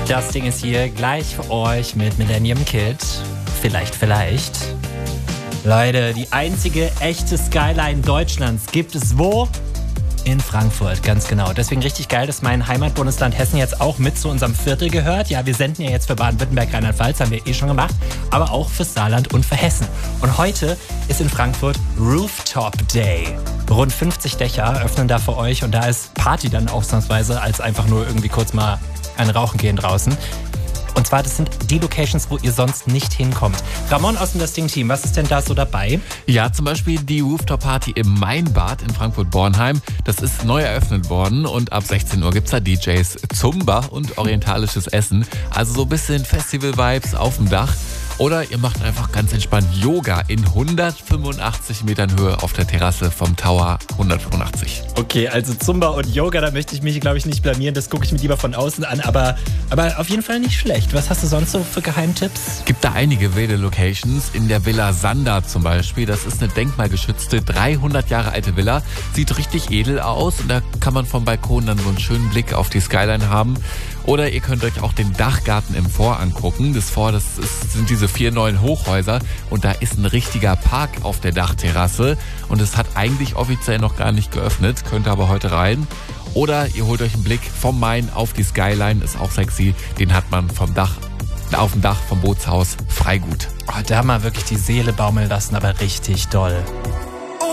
Das Ding ist hier gleich für euch mit Millennium Kid. Vielleicht. Leute, die einzige echte Skyline Deutschlands gibt es wo? In Frankfurt, ganz genau. Deswegen richtig geil, dass mein Heimatbundesland Hessen jetzt auch mit zu unserem Viertel gehört. Ja, wir senden ja jetzt für Baden-Württemberg, Rheinland-Pfalz, haben wir schon gemacht, aber auch für Saarland und für Hessen. Und heute ist in Frankfurt Rooftop Day. Rund 50 Dächer öffnen da für euch und da ist Party dann ausnahmsweise, als einfach nur irgendwie kurz mal ein Rauchen gehen draußen. Und zwar, das sind die Locations, wo ihr sonst nicht hinkommt. Ramon aus dem Das Ding-Team, was ist denn da so dabei? Ja, zum Beispiel die Rooftop-Party im Mainbad in Frankfurt-Bornheim. Das ist neu eröffnet worden und ab 16 Uhr gibt's da DJs, Zumba und orientalisches Essen. Also so ein bisschen Festival-Vibes auf dem Dach. Oder ihr macht einfach ganz entspannt Yoga in 185 Metern Höhe auf der Terrasse vom Tower 185. Okay, also Zumba und Yoga, da möchte ich mich, glaube ich, nicht blamieren. Das gucke ich mir lieber von außen an, aber auf jeden Fall nicht schlecht. Was hast du sonst so für Geheimtipps? Gibt da einige wilde Locations. In der Villa Sander zum Beispiel. Das ist eine denkmalgeschützte, 300 Jahre alte Villa. Sieht richtig edel aus und da kann man vom Balkon dann so einen schönen Blick auf die Skyline haben. Oder ihr könnt euch auch den Dachgarten im Fort angucken. Das Fort, sind diese 4 neuen Hochhäuser und da ist ein richtiger Park auf der Dachterrasse und es hat eigentlich offiziell noch gar nicht geöffnet, könnt aber heute rein. Oder ihr holt euch einen Blick vom Main auf die Skyline, ist auch sexy, den hat man auf dem Dach vom Bootshaus Freigut. Oh, da mal wirklich die Seele baumeln lassen, aber richtig doll.